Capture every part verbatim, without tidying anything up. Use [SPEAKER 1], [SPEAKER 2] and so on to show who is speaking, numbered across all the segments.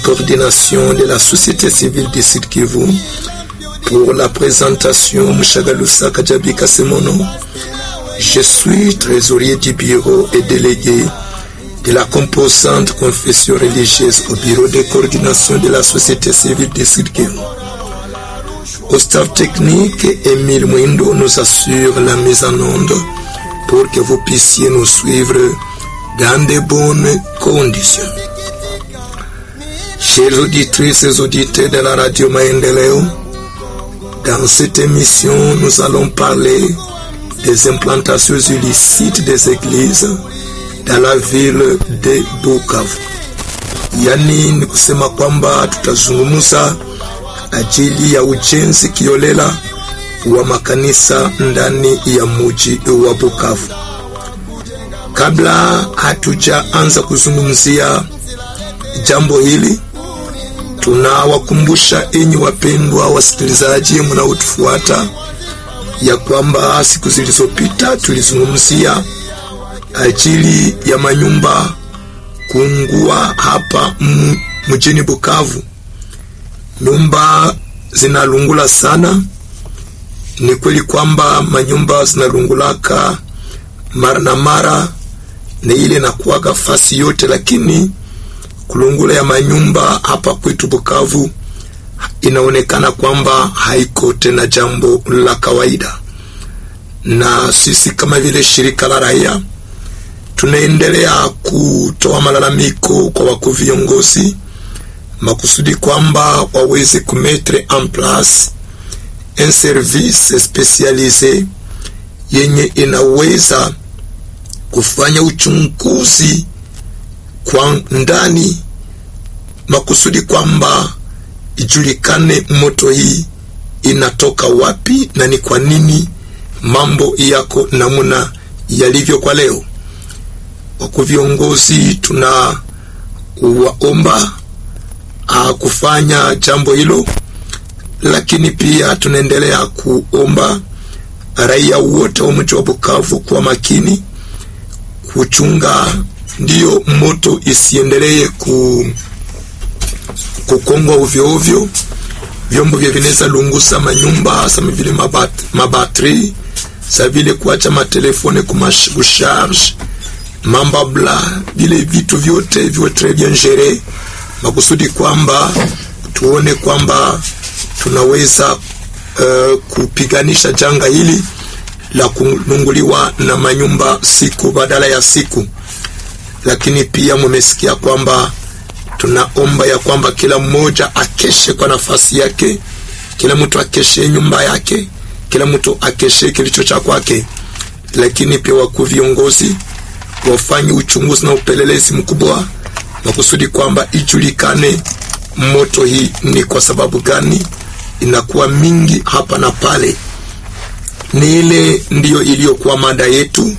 [SPEAKER 1] coordination de la société civile du Sud Kivu. Pour la présentation, Mshagalusa Kajabika Semono. Je suis trésorier du bureau et délégué de la composante confession religieuse au bureau de coordination de la société civile du Sud Kivu. Au staff technique, Émile Mwindo nous assure la mise en onde pour que vous puissiez nous suivre dans de bonnes conditions. Chers auditrices et auditeurs de la radio Maendeleo, dans cette émission, nous allons parler des implantations illicites des églises dans la ville de Bukavu. Yani ni kusema kwamba tutazungumza ajili ya ujenzi kiolela wa makanisa ndani ya mji wa Bukavu. Kabla hatujaanza kuzungumzia jambo hili, tunawakumbusha enyi wapendwa wasikilizaji mnaotufuata ya kwamba siku zilizopita tulizungumzia ajili ya manyumba kuungua hapa mjini Bukavu. Nyumba zinalungula sana. Ni kweli kwamba manyumba zinalungulaka mara na mara, na ile nakuwaga fasi yote, lakini kulungula ya manyumba hapa kwetu Bukavu inaonekana kwamba haiko tena jambo la kawaida. Na sisi kama vile shirika la raia tunaendelea kutoa malalamiko kwa wakuu viongozi makusudi kwamba waweze kumetre en place un service spécialisé yenye inaweza kufanya uchunguzi kwa ndani makusudi kwamba ijulikane moto hii inatoka wapi na ni kwa nini mambo yako namuna yalivyo kwa leo. Wakuu viongozi tuna waomba a kufanya jambo hilo, lakini pia tunaendelea kuomba raia wote wa mji wa Bukavu kwa makini kuchunga ndio moto isiendelee ku kukongwa ovyo ovyo. Vyombo vya vinaweza lungusa manyumba kama vile mabat, mabatri, sa vile kuacha matelefone kucharge, mambabla, vile vitu vyote viwe très bien géré makusudi kwamba tuone kwamba tunaweza uh, kupiganisha janga hili la kulunguliwa na manyumba siku badala ya siku. Lakini pia mmesikia kwamba tunaomba ya kwamba kila mmoja akeshe kwa nafasi yake, kila mtu akeshe nyumba yake, kila mtu akeshe kilicho cha kwake. Lakini pia wakuu viongozi wafanye uchunguzi na upelelezi mkubwa makusudi kwamba ijulikane moto hii ni kwa sababu gani inakuwa mingi hapa na pale. Ni ile ndiyo iliyokuwa mada yetu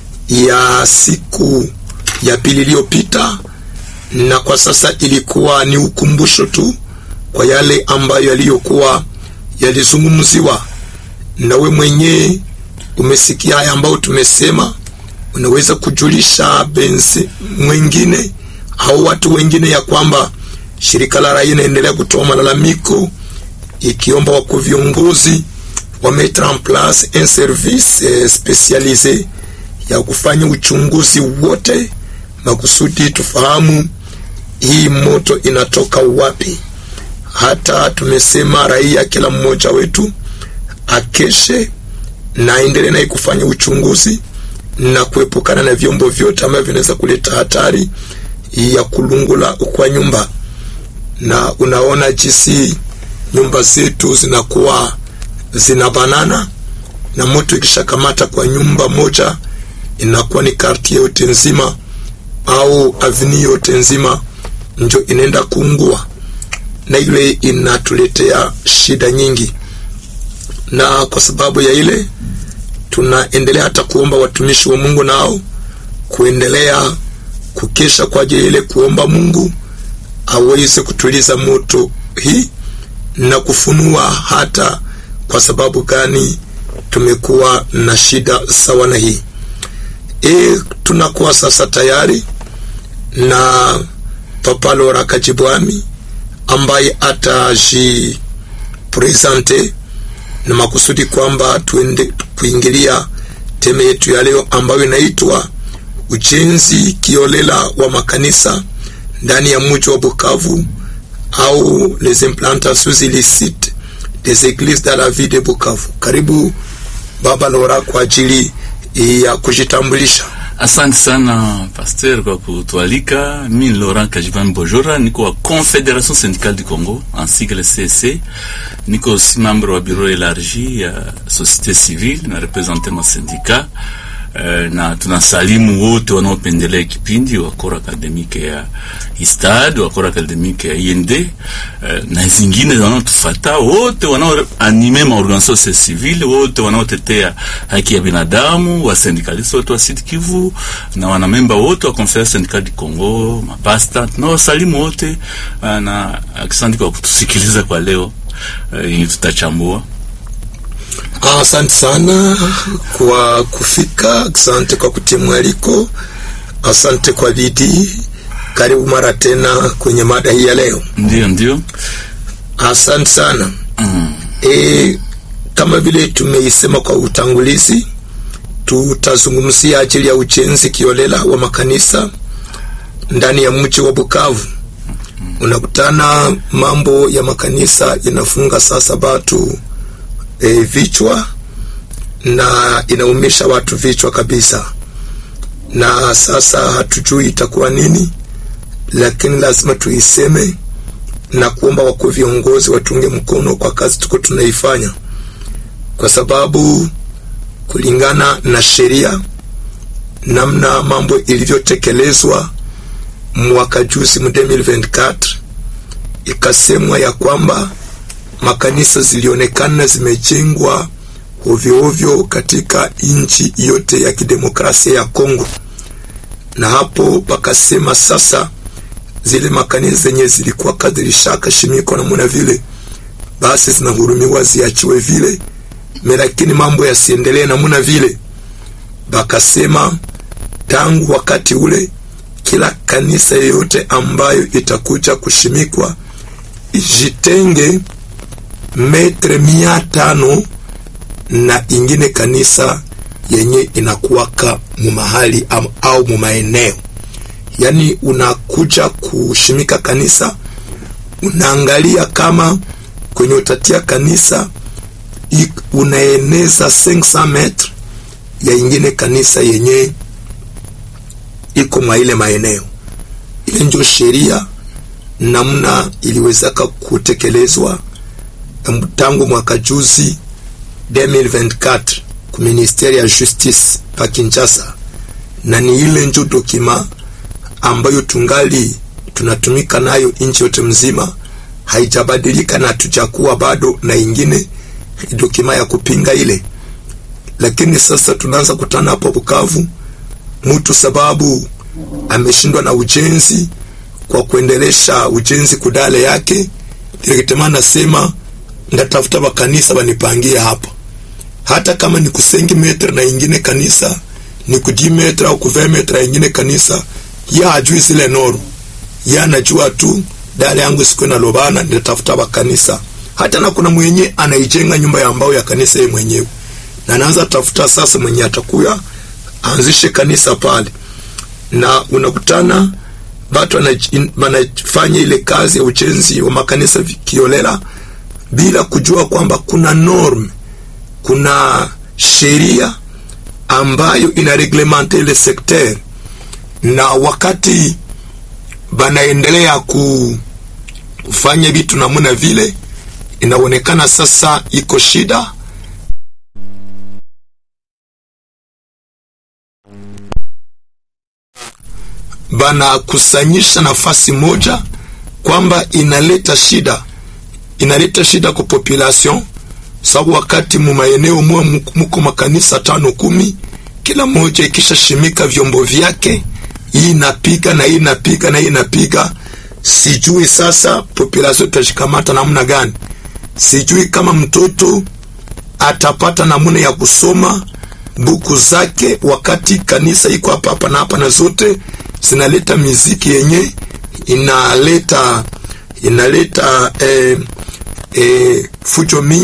[SPEAKER 1] ya siku ya pili iliyopita, na kwa sasa ilikuwa ni ukumbusho tu kwa yale ambayo yaliyokuwa yalizungumziwa. Na we mwenyewe umesikia haya ambayo tumesema, unaweza kujulisha benzi mwingine au watu wengine ya kwamba shirika la raia inaendelea kutoa malalamiko ikiomba wakuu viongozi wa mettre en place un service eh, spécialisé ya kufanya uchunguzi wote makusudi tufahamu hii moto inatoka wapi. Hata tumesema raia kila mmoja wetu akeshe na endelee na kufanya uchunguzi na kuepukana na vyombo vyote ambavyo vinaweza kuleta hatari ya kulungula kwa nyumba. Na unaona jinsi nyumba zetu zinakuwa zinabanana, na moto ikishakamata kwa nyumba moja inakuwa ni quartier yote nzima au avenue yote nzima ndio inaenda kuungua, na ile inatuletea shida nyingi. Na kwa sababu ya ile tunaendelea hata kuomba watumishi wa Mungu nao kuendelea kukesha kwa ajili ile kuomba Mungu aweze kutuliza moto hii na kufunua hata kwa sababu gani tumekuwa na shida sawa na hii. E, tunakuwa sasa tayari na Papa Laurent Kajibwami ambaye ataji presente na makusudi kwamba tuende kuingilia teme yetu ya leo ambayo inaitwa ujenzi kiolela wa makanisa ndani ya mji wa Bukavu, au les implantations illicites des églises dans la ville de Bukavu. Karibu Baba Lora kwa ajili ya kujitambulisha.
[SPEAKER 2] Asante sana pasteur kwa kutualika. Mimi Laurent Kajivan Bojora, niko wa Confédération Syndicale du Congo en sigle C S C. Niko aussi membre wa bureau élargi ya société civile, na représenter ma syndicat. Uh, na tunasalimu wote wanaopendelea kipindi wa Kora Academique ya Istad, wa Kora Academique ya I N D, uh, na zingine wanaotufuata, wote wanaoanime ma organisation civile, wote wanaotetea haki ya binadamu, wa syndicaliste wote wa Sud Kivu, na wanamemba wote wa Conférence Syndicale du Congo, mapasta, na wasalimu wote, uh, na asante kwa kutusikiliza kwa leo. Uh, tutachambua.
[SPEAKER 1] Asante sana kwa kufika, asante kwa kutimwaliko, asante kwa bidii. Karibu mara tena kwenye mada hii ya leo.
[SPEAKER 2] Ndio ndio.
[SPEAKER 1] Asante sana.
[SPEAKER 2] Mm.
[SPEAKER 1] E, kama vile tumeisema kwa utangulizi, tutazungumzia ajili ya ujenzi kiolela wa makanisa ndani ya mji wa Bukavu. Mm. Unakutana mambo ya makanisa inafunga sasa batu E, vichwa na inaumisha watu vichwa kabisa, na sasa hatujui itakuwa nini, lakini lazima tuiseme na kuomba wako viongozi watunge mkono kwa kazi tuko tunaifanya, kwa sababu kulingana na sheria namna mambo ilivyotekelezwa mwaka juzi mu elfu mbili na ishirini na nne, ikasemwa ya kwamba makanisa zilionekana zimejengwa ovyo ovyo katika nchi yote ya kidemokrasia ya Kongo, na hapo pakasema sasa zile makanisa zenye zilikuwa kadrishaka shimiko na muna vile basi zinahurumiwa ziachiwe vile, lakini mambo yasiendelee na muna vile. Bakasema tangu wakati ule kila kanisa yote ambayo itakuja kushimikwa ijitenge metre mia tano na ingine kanisa yenye inakuwaka mumahali au mumaeneo. Yani unakuja kushimika kanisa, unaangalia kama kwenye utatia kanisa unaeneza cinq cents metre ya ingine kanisa yenye iko mwa ile maeneo. Ile ndio sheria namna iliwezaka kutekelezwa tangu mwaka juzi elfu mbili na ishirini na nne ku Ministeri ya Justice pa Kinshasa, na ni ile ndio dokima ambayo tungali tunatumika nayo nchi yote mzima, haijabadilika na tujakuwa bado na ingine dokima ya kupinga ile. Lakini sasa tunaanza kutana hapo Bukavu, mtu sababu ameshindwa na ujenzi kwa kuendelesha ujenzi kudale yake, direktema nasema ndatafuta wa kanisa wanipangie hapa, hata kama ni kusengi metra na ingine kanisa ni kudi metra au kuve metra na ingine kanisa, ya hajui zile noru, ya anajua tu dale yangu siku na lobana ndatafuta wa kanisa. Hata na kuna mwenye anaijenga nyumba ya mbao ya kanisa yeye mwenyewe, na anaanza tafuta sasa mwenye atakuya anzishe kanisa pale, na unakutana watu wanafanya ile kazi ya ujenzi wa makanisa kiolela bila kujua kwamba kuna norm, kuna sheria ambayo inareglemente ile sekter. Na wakati banaendelea kufanya vitu namna vile, inaonekana sasa iko shida. Bana kusanyisha nafasi moja kwamba inaleta shida, inaleta shida kwa population. Sababu wakati mu maeneo mwa mko makanisa tano kumi, kila moja ikisha shimika vyombo vyake, hii inapiga na hii inapiga na hii inapiga, sijui sasa population itashikamata namna gani. Sijui kama mtoto atapata namna ya kusoma buku zake wakati kanisa iko hapa hapa na hapa, na zote zinaleta muziki yenye inaleta inaleta eh, eh, fujo mingi